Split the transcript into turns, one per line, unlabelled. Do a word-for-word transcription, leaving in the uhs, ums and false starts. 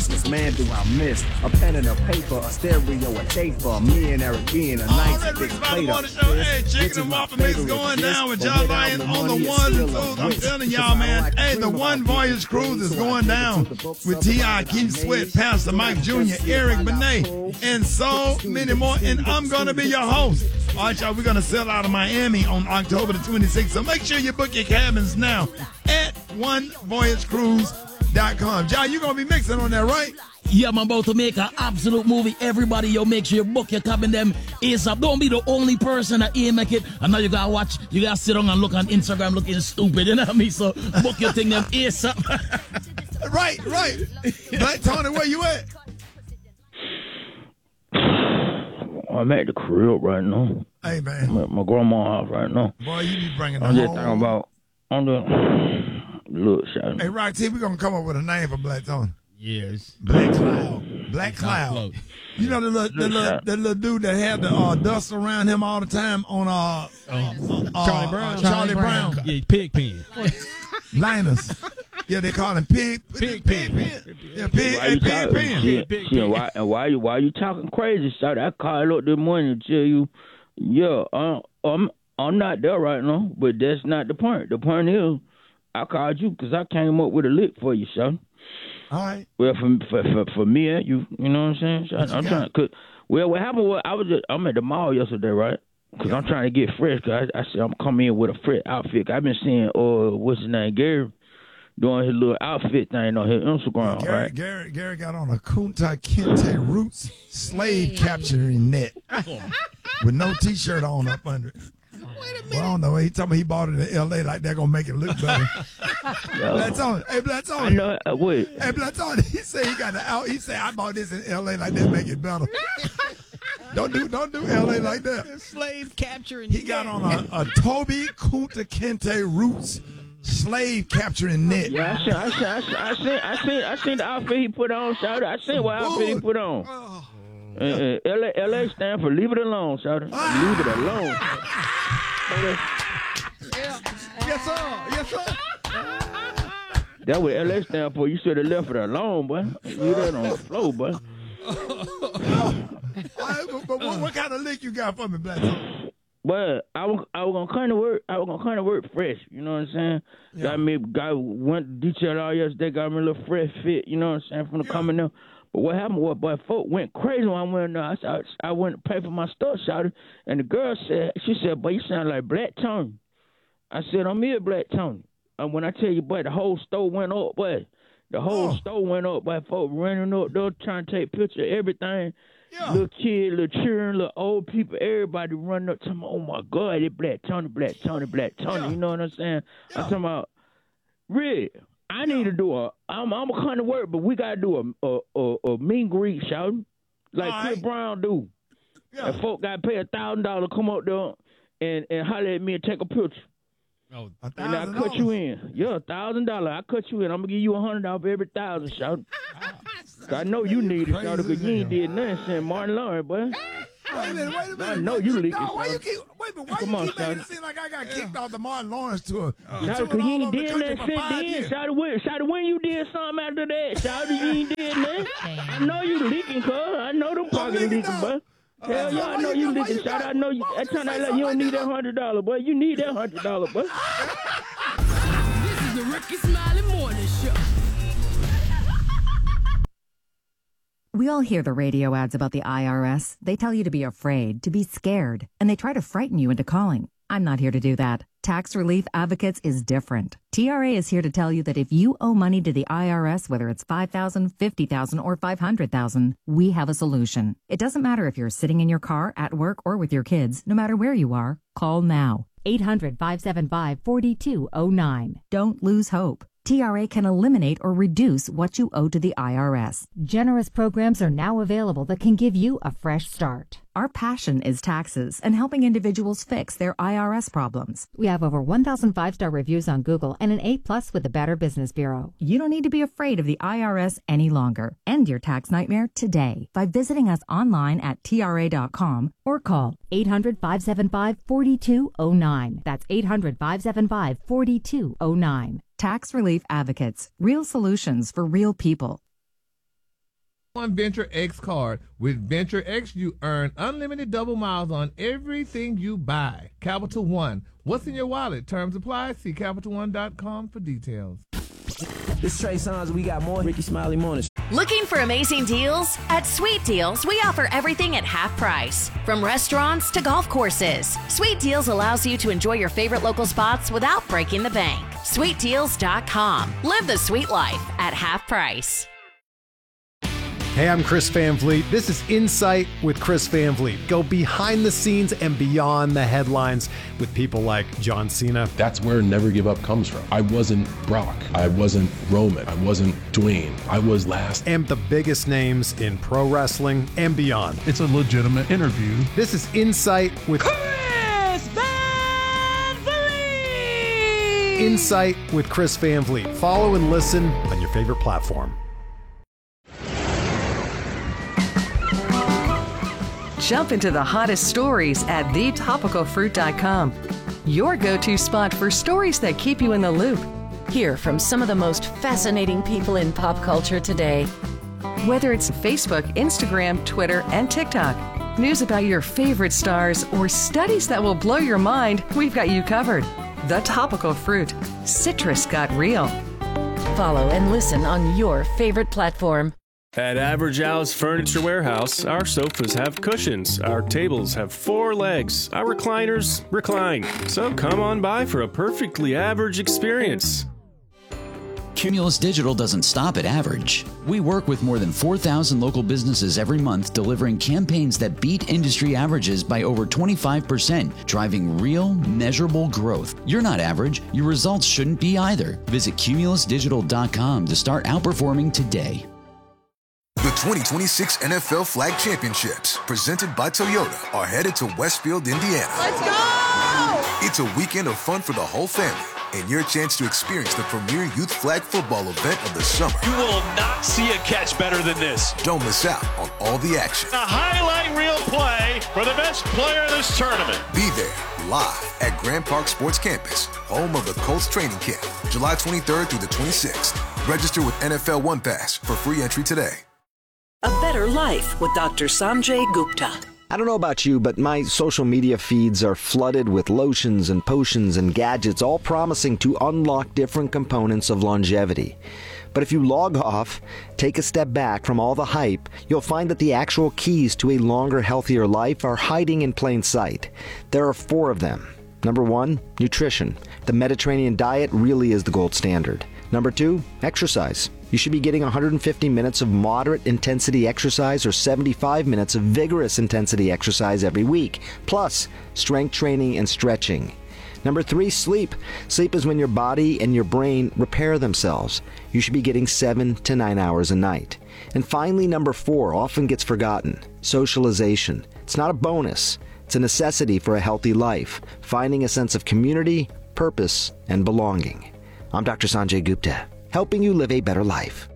list, cause man do I miss a pen and a paper, a stereo, a taper, me and Eric being a nice
oh,
big
plate
of
show. Hey, Chicken and Waffle Mix going down with y'all lying on the one and twos. I'm telling y'all, man. Hey, the One Voyage Cruise is going down with T I, Keith Sweat, Pastor Mike Junior, Eric Benet, and so many more. And I'm going to be your host. All right, y'all, we're going to sell out of Miami on October the twenty-sixth. So make sure you book your cabins now at one voyage cruise dot com. John, you're going to be mixing on that, right?
Yeah, I'm about to make an absolute movie. Everybody, yo, make sure you book your cabin them ASAP. Don't be the only person that ain't make it. And now you gotta watch, you gotta sit down and look on Instagram looking stupid, you know what I mean? So book your thing them ASAP.
Right, right. Black Tony, where you at?
I'm at the crib right now.
Hey, man.
I'm at my grandma's house right now.
Boy, you be bringing the
I'm just
whole...
thinking about, I'm just, look, shot.
Hey, Rock T, we're going to come up with a name for Black Tony.
Yes.
Black Cloud. Black Cloud. You know the little, the little, the little dude that had the uh, dust around him all the time on uh, uh, uh
Charlie Brown.
Uh, Charlie Brown.
Brown. Yeah, Pigpen.
Linus. Yeah, they call him Pig.
Pig
Pig. Pig. Yeah, Pig.
Why you
Pig.
talking,
Pig.
shit,
Pig,
shit,
pig.
why, and why you why you talking crazy, shot? I called up this morning to tell you, yeah, uh, I'm I'm not there right now, but that's not the point. The point is, I called you because I came up with a lick for you, son.
All right.
Well, for for for, for me and you, you know what I'm saying? So I, I'm trying. Cause, well, what happened was I was just, I'm at the mall yesterday, right? Because yeah. I'm trying to get fresh. Cause I, I said I'm coming in with a fresh outfit. I've been seeing, uh, what's his name, Gary, doing his little outfit thing on his Instagram,
Gary,
right?
Gary, Gary got on a Kunta Kinte Roots slave capturing net with no T-shirt on up under it. Well, I don't know. He told me he bought it in L A like they're going to make it look better. Black Tony. Hey, Black Tony.
I know. Uh, wait.
Hey, Black Tony. He said he got the out. He said I bought this in L A like they make it better. Don't do don't do L A like that.
Slave capturing.
He got on a, a Toby Kunta Kinte Roots slave capturing net.
Yeah, I seen, I seen, I seen, I seen, I seen, I seen the outfit he put on, shout I seen what outfit he put on.
Oh.
Uh, uh, L A, L A stand for leave it alone, shout
Ah.
Leave it alone.
Yeah. Yes, sir. Yes, sir.
That what L A stand for. You should have left it alone, boy. Leave that on the floor, boy.
Right, but, but what, what kind of lick you got for me, Black Tony?
But I was I was gonna kind of work. I was gonna kind of work fresh. You know what I'm saying?
Yeah.
Got me. Got went detailed all yesterday. Got me a little fresh fit. You know what I'm saying? From the
Yeah.
coming up. But what happened was, boy, folk went crazy when I went there. I, I, I went to pay for my stuff, shouted, and the girl said, she said, boy, you sound like Black Tony. I said, I'm here, Black Tony. And when I tell you, boy, the whole store went up, boy. The whole
Oh.
store went up, boy. Folk running up, they were trying to take pictures of everything.
Yeah.
Little kids, little children, little old people, everybody running up to me, oh, my God, it's Black Tony, Black Tony, Black Tony.
Yeah.
You know what I'm saying?
Yeah.
I'm talking about, really? I need to do a. I'm I'm a kind of work, but we gotta do a a a, a mean greet shout, like
All
Chris
right.
Brown do.
Yeah.
And folk gotta pay a thousand dollars, come up there and and holler at me and take a picture.
Oh,
A
And I
thousand
cut you
dollars.
in. Yeah, a thousand dollars. I cut you in. I'm gonna give you a hundred dollars for every thousand shout. I know you need it,
Crazy
shout, because you ain't
as hell.
did nothing since Martin Lawrence, boy.
Wait a minute, wait a minute.
I know you leaking,
No, why
son.
you keep, wait a minute, why
Come
you
on,
keep making
son.
it seem like I got kicked off the Martin Lawrence tour? You
Shout,
toured
cause you
all
ain't
over the
did
country
nothing
for
since
five
then.
years.
Shout, when, shout, when you did something after that, shout, you ain't did nothing. I know you leaking, cuz. I know them pockets
leaking,
leaking,
dog.
boy.
Okay,
Hell
so
yeah, I
why
know
you
you
got- why
leaking,
you
shout.
got-
I know you.
why would
That
you
time
say
I let
something
you don't
like
need
that?
that hundred dollar, boy. You need that hundred dollar, boy.
This is the Ricky Smiley Morning Show.
We all hear the radio ads about the I R S. They tell you to be afraid, to be scared, and they try to frighten you into calling. I'm not here to do that. Tax Relief Advocates is different. T R A is here to tell you that if you owe money to the I R S, whether it's five thousand dollars, fifty thousand dollars, or five hundred thousand dollars, we have a solution. It doesn't matter if you're sitting in your car, at work, or with your kids. No matter where you are, call now. eight hundred, five seven five, four two zero nine. Don't lose hope. T R A can eliminate or reduce what you owe to the I R S.
Generous programs are now available that can give you a fresh start.
Our passion is taxes and helping individuals fix their I R S problems.
We have over one thousand five-star reviews on Google and an A plus with the Better Business Bureau.
You don't need to be afraid of the I R S any longer. End your tax nightmare today by visiting us online at T R A dot com or call
eight hundred, five seven five, four two zero nine. That's eight hundred, five seven five, four two zero nine.
Tax Relief Advocates. Real solutions for real people.
One Venture X card. With Venture X, you earn unlimited double miles on everything you buy. Capital One. What's in your wallet? Terms apply. See Capital One dot com for details.
This Trey Songz. We got more Ricky Smiley Mornings.
Looking for amazing deals? At Sweet Deals, we offer everything at half price. From restaurants to golf courses, Sweet Deals allows you to enjoy your favorite local spots without breaking the bank. Sweet Deals dot com. Live the sweet life at half price.
Hey, I'm Chris Van Vliet. This is Insight with Chris Van Vliet. Go behind the scenes and beyond the headlines with people like John Cena.
That's where Never Give Up comes from. I wasn't Brock. I wasn't Roman. I wasn't Dwayne. I was last.
And the biggest names in pro wrestling and beyond.
It's a legitimate interview.
This is Insight with
Chris Van Vliet.
Insight with Chris Van Vliet. Follow and listen on your favorite platform.
Jump into the hottest stories at the topical fruit dot com. Your go-to spot for stories that keep you in the loop. Hear from some of the most fascinating people in pop culture today. Whether it's Facebook, Instagram, Twitter, and TikTok, news about your favorite stars, or studies that will blow your mind, we've got you covered. The Topical Fruit. Citrus got real. Follow and listen on your favorite platform.
At Average Al's Furniture Warehouse, our sofas have cushions, our tables have four legs, our recliners recline. So come on by for a perfectly average experience.
Cumulus Digital doesn't stop at average. We work with more than four thousand local businesses every month, delivering campaigns that beat industry averages by over twenty-five percent, driving real, measurable growth. You're not average. Your results shouldn't be either. Visit Cumulus Digital dot com to start outperforming today.
The twenty twenty-six N F L Flag Championships, presented by Toyota, are headed to Westfield, Indiana.
Let's go!
It's a weekend of fun for the whole family and your chance to experience the premier youth flag football event of the summer.
You will not see a catch better than this.
Don't miss out on all the action.
A highlight reel play for the best player of this tournament.
Be there live at Grand Park Sports Campus, home of the Colts training camp, July twenty-third through the twenty-sixth. Register with N F L One Pass for free entry today.
A better life with Doctor Sanjay Gupta.
I don't know about you, but my social media feeds are flooded with lotions and potions and gadgets, all promising to unlock different components of longevity. But if you log off, take a step back from all the hype, you'll find that the actual keys to a longer, healthier life are hiding in plain sight. There are four of them. Number one, nutrition. The Mediterranean diet really is the gold standard. Number two, exercise. You should be getting one hundred fifty minutes of moderate intensity exercise or seventy-five minutes of vigorous intensity exercise every week, plus strength training and stretching. Number three, sleep. Sleep is when your body and your brain repair themselves. You should be getting seven to nine hours a night. And finally, number four, often gets forgotten, socialization. It's not a bonus. It's a necessity for a healthy life, finding a sense of community, purpose, and belonging. I'm Doctor Sanjay Gupta, helping you live a better life.